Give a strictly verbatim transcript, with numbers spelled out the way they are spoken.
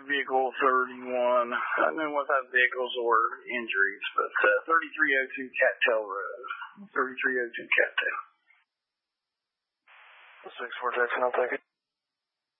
vehicle thirty-one. I don't know what type of vehicles or injuries, but uh, thirty-three oh two Cattail Road. thirty-three oh two Cattail. six four Jackson, I'll take it.